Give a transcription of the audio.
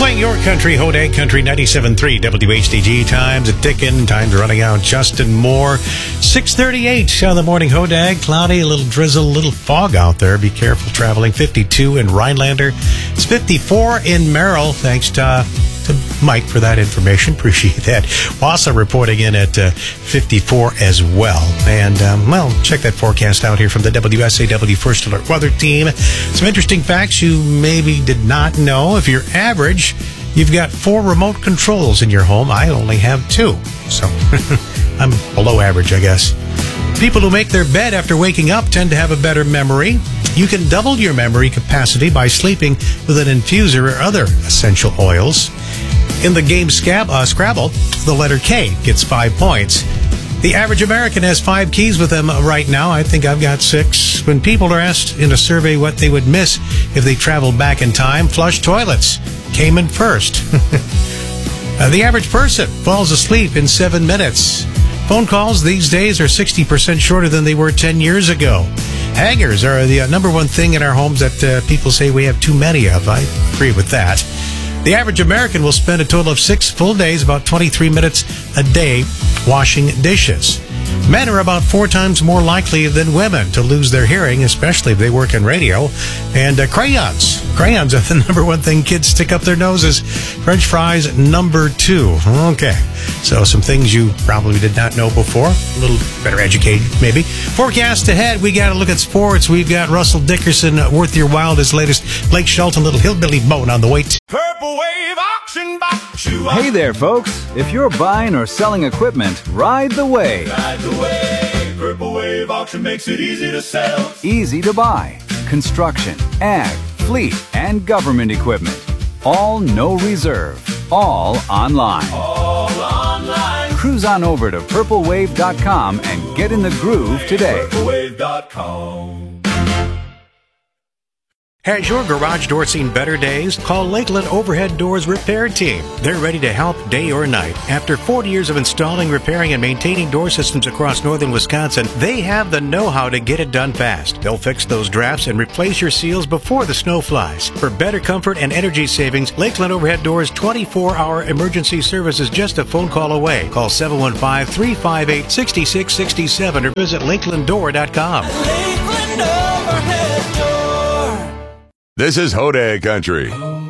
Enjoying your country, Hodag Country 97.3 WHDG. Time's a ticking, time's running out. Justin Moore, 6:38 on the morning Hodag. Cloudy, a little drizzle, a little fog out there. Be careful traveling. 52 in Rhinelander. It's 54 in Merrill. Thanks to Mike for that information. Appreciate that. Wausau reporting in at 54 as well. And, check that forecast out here from the WSAW First Alert Weather Team. Some interesting facts you maybe did not know. If you're average, you've got 4 remote controls in your home. I only have 2. So I'm below average, I guess. People who make their bed after waking up tend to have a better memory. You can double your memory capacity by sleeping with an infuser or other essential oils. In the game Scrabble, the letter K gets 5 points. The average American has 5 keys with them right now. I think I've got 6. When people are asked in a survey what they would miss if they traveled back in time, flush toilets came in first. The average person falls asleep in 7 minutes. Phone calls these days are 60% shorter than they were 10 years ago. Hangers are the number one thing in our homes that people say we have too many of. I agree with that. The average American will spend a total of 6 full days, about 23 minutes a day, washing dishes. Men are about 4 times more likely than women to lose their hearing, especially if they work in radio. And crayons. Crayons are the number one thing kids stick up their noses. French fries, number 2. Okay. So some things you probably did not know before. A little better educated, maybe. Forecast ahead, we got to look at sports. We've got Russell Dickerson, worth your while, his latest Blake Shelton, little hillbilly bone on the way. Purple Wave Auction Box. Hey there, folks. If you're buying or selling equipment, ride the wave. Ride the wave. Purple Wave Auction makes it easy to sell. Easy to buy. Construction, ag, fleet, and government equipment. All no reserve. All online. All online. Cruise on over to purplewave.com and get in the groove today. Purplewave.com. Has your garage door seen better days? Call Lakeland Overhead Doors Repair Team. They're ready to help day or night. After 40 years of installing, repairing, and maintaining door systems across northern Wisconsin, they have the know-how to get it done fast. They'll fix those drafts and replace your seals before the snow flies. For better comfort and energy savings, Lakeland Overhead Doors 24-hour emergency service is just a phone call away. Call 715-358-6667 or visit lakelanddoor.com. Lakeland Overhead Door. This is Hodag Country.